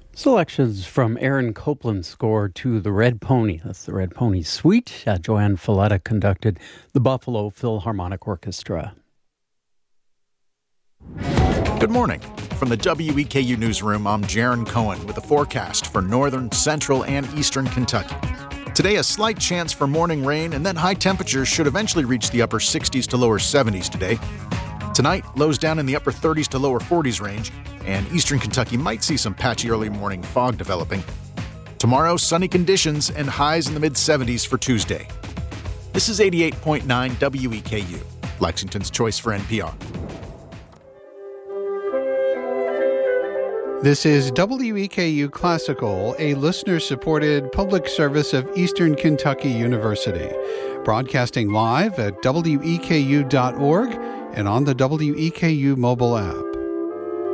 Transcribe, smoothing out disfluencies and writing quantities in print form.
Selections from Aaron Copland's score to The Red Pony. That's The Red Pony Suite. Joanne Falletta conducted the Buffalo Philharmonic Orchestra. Good morning. From the WEKU Newsroom, I'm Jaron Cohen with a forecast for northern, central, and eastern Kentucky. Today, a slight chance for morning rain, and then high temperatures should eventually reach the upper 60s to lower 70s today. Tonight, lows down in the upper 30s to lower 40s range, and eastern Kentucky might see some patchy early morning fog developing. Tomorrow, sunny conditions and highs in the mid-70s for Tuesday. This is 88.9 WEKU, Lexington's choice for NPR. This is WEKU Classical, a listener-supported public service of Eastern Kentucky University, broadcasting live at weku.org and on the WEKU mobile app.